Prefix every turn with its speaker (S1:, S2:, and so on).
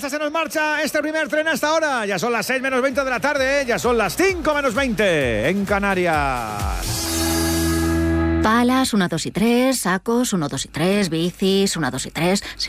S1: casa se nos marcha este primer tren hasta ahora. Ya son las 6 menos 20 de la tarde, ya son las 5 menos 20 en Canarias.
S2: Palas, 1, 2 y 3, sacos, 1, 2 y 3, bicis, 1, 2 y 3...